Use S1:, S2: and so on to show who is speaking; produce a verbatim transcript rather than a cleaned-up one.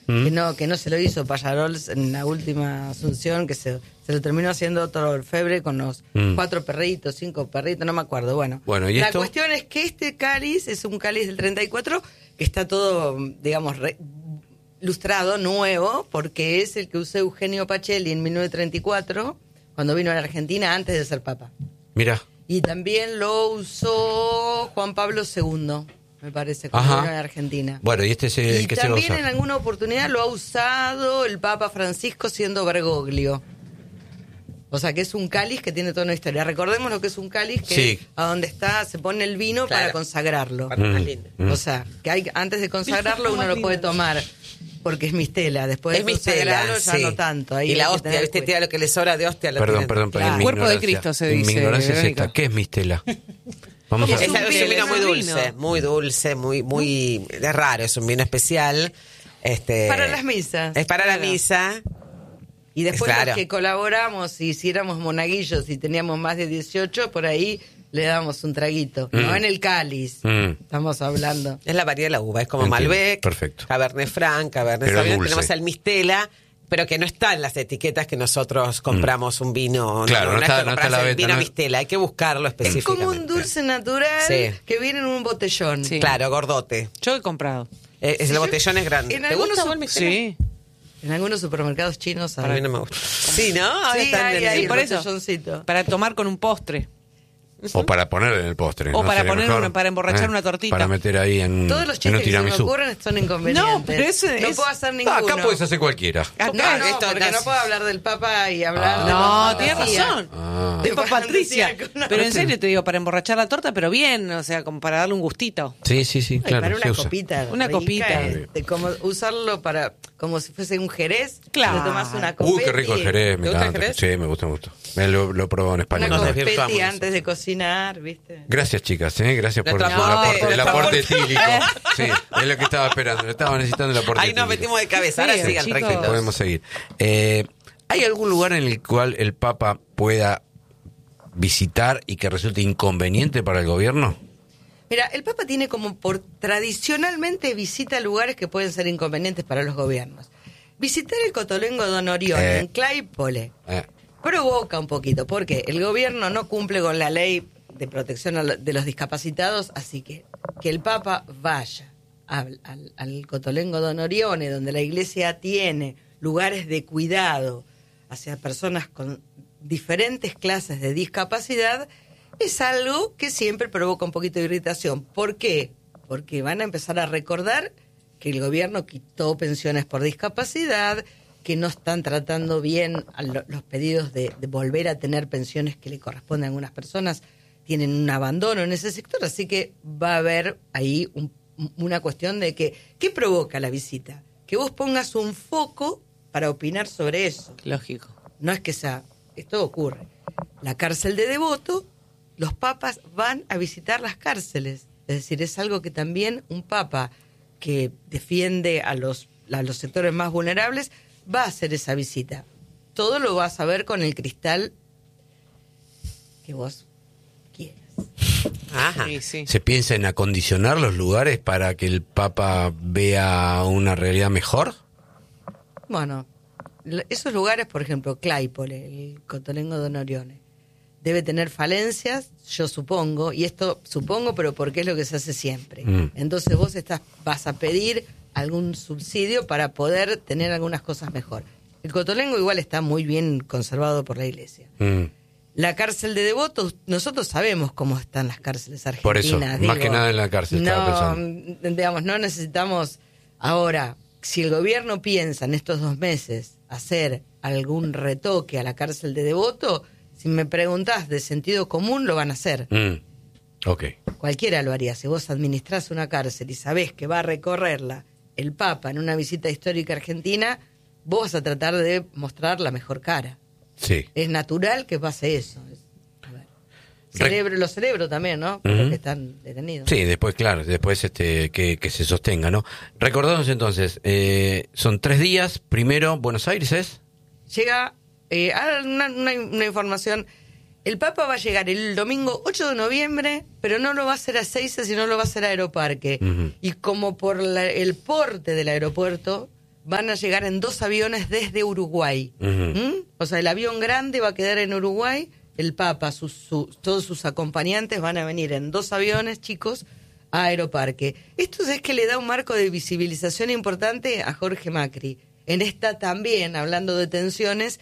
S1: Mm.
S2: que no que no se lo hizo Pallarols en la última Asunción, que se, se lo terminó haciendo otro orfebre con los mm. cuatro perritos, cinco perritos, no me acuerdo. Bueno,
S1: bueno ¿y
S2: la
S1: esto?
S2: cuestión es que este cáliz es un cáliz del treinta y cuatro que está todo, digamos, re, lustrado, nuevo, porque es el que usó Eugenio Pacelli en mil novecientos treinta y cuatro, cuando vino a la Argentina antes de ser papa.
S1: Mira.
S2: Y también lo usó Juan Pablo segundo, me parece, cuando
S1: Ajá.
S2: vino a la Argentina.
S1: Bueno, y este es el
S2: y
S1: que se va a
S2: también
S1: usar.
S2: en alguna oportunidad lo ha usado el Papa Francisco siendo Bergoglio. O sea, que es un cáliz que tiene toda una historia. Recordemos lo que es un cáliz, que
S1: sí.
S2: es a donde está, se pone el vino
S3: claro.
S2: para consagrarlo.
S1: Mm, mm.
S2: O sea, que hay, antes de consagrarlo uno lo puede tomar, porque es mistela. Después
S3: Es
S2: de consagrarlo
S3: mistela,
S2: ya
S3: sí.
S2: no tanto. Ahí
S3: y la
S2: hay que
S3: hostia,
S2: tener
S3: ¿viste?
S2: cuidado.
S3: Tira lo que le sobra de hostia. Lo
S1: Perdón,
S3: tiene.
S1: perdón, perdón.
S2: Claro.
S1: Mi
S4: Cuerpo de
S1: ignorancia-
S4: Cristo se
S1: Mi
S4: dice,
S1: ignorancia es
S4: Verónica.
S1: esta. ¿Qué es mistela? Vamos a
S3: Es,
S2: Es un
S3: algo- es
S2: vino,
S3: un vino muy
S4: es un
S3: dulce,
S4: vino.
S3: muy dulce, muy, muy, es raro, es un vino especial. Este,
S2: Para las misas.
S3: Es para
S2: Claro.
S3: la misa.
S2: Y después
S3: Claro.
S2: los que colaboramos, si hiciéramos monaguillos y teníamos más de dieciocho, por ahí le damos un traguito.
S1: Mm.
S2: No en el cáliz,
S1: Mm.
S2: estamos hablando.
S3: Es la variedad de la uva, es como
S1: Entiendo,
S3: Malbec,
S1: perfecto.
S3: Cabernet Franc, Cabernet
S1: Pero
S3: Sauvignon,
S1: dulce.
S3: tenemos el Mistela, pero que no está en las etiquetas que nosotros compramos un vino.
S1: Claro, no
S3: es
S1: está-
S3: que
S1: no está
S3: compras
S1: la
S3: el
S1: venta,
S3: vino
S1: no-
S3: Mistela, hay que buscarlo
S2: Es
S3: específicamente.
S2: como un dulce natural
S3: Sí.
S2: que viene en un botellón.
S4: Sí.
S3: Claro, gordote.
S4: Yo he comprado.
S3: Eh, es,
S2: Sí,
S3: el
S2: yo-
S3: botellón es grande.
S2: en
S3: ¿Te
S2: algunos
S3: gusta
S2: su-
S3: vos el Mistela?
S4: Sí.
S2: En algunos supermercados chinos
S3: Para
S2: hay.
S3: mí no me gusta. Sí, ¿no? Ahora
S2: Sí,
S3: están
S2: hay,
S3: en-
S2: hay
S4: Sí, por eso.
S2: botelloncito.
S4: Para tomar con un postre.
S1: O para poner en el postre.
S4: O
S1: ¿no?
S4: para
S1: Sería
S4: poner
S1: mejor,
S4: una- para emborrachar una tortita.
S1: Para meter ahí en,
S2: Todos los
S1: en un
S2: chistes que se me
S1: tiramisú.
S2: ocurren son inconvenientes.
S4: No, pero eso
S2: No
S4: es-
S2: puedo hacer
S1: Ah,
S2: ninguno.
S1: acá puedes hacer cualquiera.
S4: Acá,
S2: No, no,
S3: esto
S2: porque
S3: acá-
S2: no puedo hablar del Papa y hablar
S1: Ah.
S2: de
S4: No,
S2: la
S4: tienes
S2: fantasía.
S4: razón.
S1: Ah.
S4: De
S2: De
S4: Patricia.
S2: fantasía con una-
S4: Pero en serio te digo, para emborrachar la torta, pero bien, o sea, como para darle un gustito.
S1: Sí, sí, sí,
S2: Ay,
S1: claro.
S2: para
S1: se
S2: una
S1: usa.
S2: copita.
S4: Una
S2: rica,
S4: copita.
S2: este, como usarlo para, como si fuese un jerez.
S4: Claro.
S2: Le tomás una copeta.
S1: Uy, qué rico el jerez, me
S3: ¿Te gusta el
S1: encanta.
S3: jerez?
S1: Sí, me gusta, me gusta. Me lo, lo he probado en España.
S2: Una
S3: No,
S1: no
S3: nos
S1: sé.
S3: desvirtuamos
S2: copeti
S3: eso.
S2: antes de cocinar, ¿viste?
S1: Gracias, chicas, ¿eh? Gracias por,
S3: Nuestro
S1: por el
S3: aporte-
S1: aporte, el
S3: nuestro
S1: aporte
S3: aporte.
S1: etílico. Sí, es lo que estaba esperando. Estaba necesitando el aporte
S3: Ahí nos
S1: etílico.
S3: metimos de cabeza. Ahora
S4: Sí,
S3: sigan
S4: chicos.
S3: tranquilos.
S1: Podemos seguir. Eh, ¿Hay algún lugar en el cual el Papa pueda visitar y que resulte inconveniente para el gobierno?
S2: Mira, el Papa tiene como por tradicionalmente visita lugares que pueden ser inconvenientes para los gobiernos. Visitar el Cotolengo Don Orión
S1: Eh.
S2: en Claypole
S1: Eh,
S2: provoca un poquito, porque el gobierno no cumple con la ley de protección a lo- de los discapacitados, así que que el Papa vaya al, al, al Cotolengo Don Orione, donde la iglesia tiene lugares de cuidado hacia personas con diferentes clases de discapacidad, es algo que siempre provoca un poquito de irritación. ¿Por qué? Porque van a empezar a recordar que el gobierno quitó pensiones por discapacidad, que no están tratando bien a lo- los pedidos de, de volver a tener pensiones que le corresponden a algunas personas, tienen un abandono en ese sector, así que va a haber ahí un- una cuestión de que, ¿qué provoca la visita? Que vos pongas un foco para opinar sobre eso.
S4: Lógico.
S2: No es que sea, esto ocurre. La cárcel de Devoto, los papas van a visitar las cárceles. Es decir, es algo que también un papa que defiende a los, a los sectores más vulnerables va a hacer esa visita. Todo lo vas a ver con el cristal que vos quieras.
S3: Ajá.
S4: Sí, sí.
S1: ¿Se piensa en acondicionar los lugares para que el Papa vea una realidad mejor?
S2: Bueno, l- esos lugares, por ejemplo, Claypole, el Cotolengo Don Orione, debe tener falencias, yo supongo, y esto supongo, pero porque es lo que se hace siempre.
S1: Mm.
S2: Entonces vos estás, vas a pedir algún subsidio para poder tener algunas cosas mejor. El Cotolengo igual está muy bien conservado por la iglesia.
S1: Mm.
S2: La cárcel de Devotos, nosotros sabemos cómo están las cárceles argentinas.
S1: Por eso, más
S2: digo,
S1: que nada en la cárcel,
S2: no,
S1: estaba pensando.
S2: digamos, no necesitamos ahora, si el gobierno piensa en estos dos meses hacer algún retoque a la cárcel de Devoto, si me preguntás de sentido común, lo van a hacer.
S1: Mm. Ok.
S2: Cualquiera lo haría. Si vos administrás una cárcel y sabés que va a recorrerla el Papa en una visita histórica argentina, vos vas a tratar de mostrar la mejor cara.
S1: Sí.
S2: Es natural que pase eso. Es- a ver.
S1: Re-
S2: Celebro, lo celebro también, ¿no? Por
S1: Ujú.
S2: los que están detenidos.
S1: Sí, después, claro, después este que, que se sostenga, ¿no? Recordamos entonces, eh, son tres días. Primero, Buenos Aires es.
S2: Llega, eh, ah, una, una, una información, el Papa va a llegar el domingo ocho de noviembre, pero no lo va a hacer a Ezeiza, sino lo va a hacer a Aeroparque.
S1: Ujú.
S2: Y como por la- el porte del aeropuerto, van a llegar en dos aviones desde Uruguay.
S1: Ujú.
S2: ¿Mm? O sea, el avión grande va a quedar en Uruguay, el Papa, sus, su- todos sus acompañantes van a venir en dos aviones, chicos, a Aeroparque. Esto es que le da un marco de visibilización importante a Jorge Macri. En esta también, hablando de tensiones,